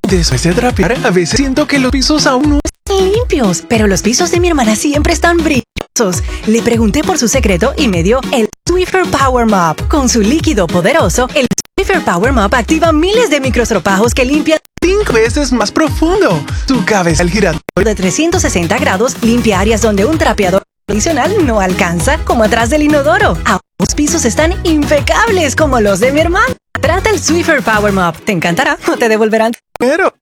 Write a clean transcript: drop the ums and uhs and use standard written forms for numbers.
Después de trapear, a veces siento que los pisos aún no están limpios, pero los pisos de mi hermana siempre están brillosos. Le pregunté por su secreto y me dio el Swiffer Power Mop. Con su líquido poderoso, el Swiffer Power Mop activa miles de microestropajos que limpian 5 veces más profundo. Tu cabeza al girar de 360 grados, limpia áreas donde un trapeador tradicional no alcanza, como atrás del inodoro. Ahora los pisos están impecables como los de mi hermana. Trata el Swiffer Power Mop. Te encantará o te devolverán. pero